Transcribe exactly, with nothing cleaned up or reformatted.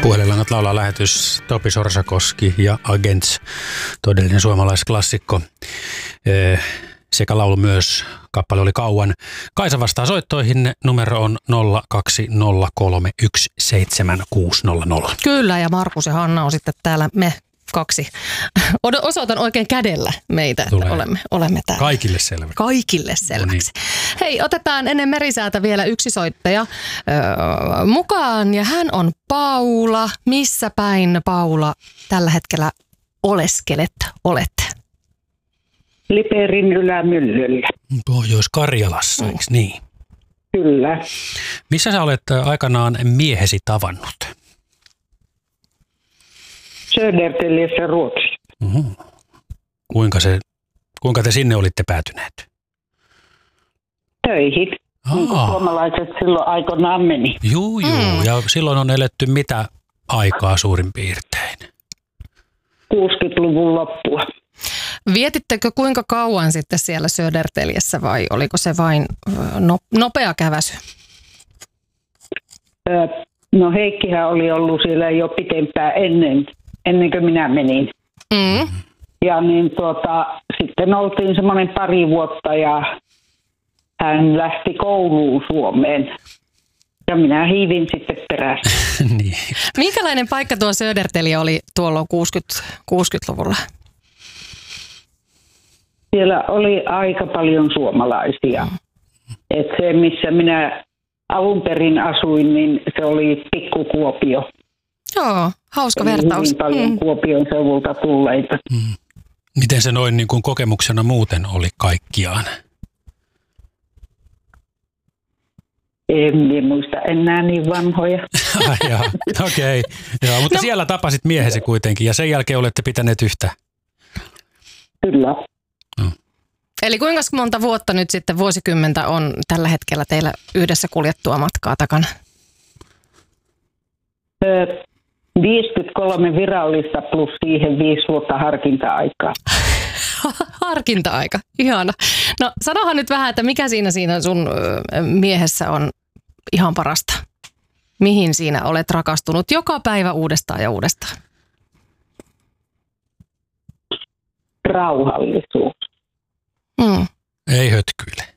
Puhelinlangat laulaa lähetys Topi Sorsakoski ja Agents, todellinen suomalaisklassikko. Sekä laulu myös, kappale oli kauan. Kaisa vastaa soittoihin, numero on nolla kaksi nolla kolme yksi seitsemän kuusi nolla nolla. Kyllä, ja Markus ja Hanna on sitten täällä me kaksi. Osoitan oikein kädellä meitä, että olemme, olemme täällä. Kaikille selväksi. Kaikille selväksi. No niin. Hei, otetaan ennen merisäätä vielä yksi soittaja öö, mukaan, ja hän on Paula. Missä päin, Paula, tällä hetkellä oleskelet, olette? Liperin ylämyllyllä. Pohjois-Karjalassa, mm. eikö niin? Kyllä. Missä sä olet aikanaan miehesi tavannut? Södertäljestä, Ruotsissa. Uhu. Kuinka, se, kuinka te sinne olitte päätyneet? Töihin. Niin kuin suomalaiset silloin aikoinaan meni. Juu, juu. Mm. Ja silloin on eletty mitä aikaa suurin piirtein? kuusikymmentäluvun loppua. Vietittekö kuinka kauan sitten siellä Södertäljessä vai oliko se vain no, nopea käväsy? No Heikkihän oli ollut siellä jo pitempään ennen, ennen kuin minä menin. Mm. Ja niin tuota, sitten oltiin semmoinen pari vuotta ja hän lähti kouluun Suomeen. Ja minä hiivin sitten perässä. Niin. Minkälainen paikka tuo Södertälje oli tuolloin kuusikymmentäluvulla? Siellä oli aika paljon suomalaisia. Mm. Et se, missä minä alun perin asuin, niin se oli pikkukuopio. Joo, hauska eli vertaus. Hyvin paljon mm. Kuopion seudulta tulleita. Mm. Miten se noin niin kuin kokemuksena muuten oli kaikkiaan? En muista enää niin vanhoja. Okei, okay. Mutta no. Siellä tapasit miehesi kuitenkin ja sen jälkeen olette pitäneet yhtä. Kyllä. No. Eli kuinka monta vuotta nyt sitten vuosikymmentä on tällä hetkellä teillä yhdessä kuljettua matkaa takana? viisikymmentäkolme virallista plus siihen viisi vuotta harkinta-aikaa. Harkinta-aika, ihana. No sanohan nyt vähän, että mikä siinä, siinä sun miehessä on ihan parasta? Mihin siinä olet rakastunut joka päivä uudestaan ja uudestaan? Rauhallisuus. Mm. Ei hötkyile.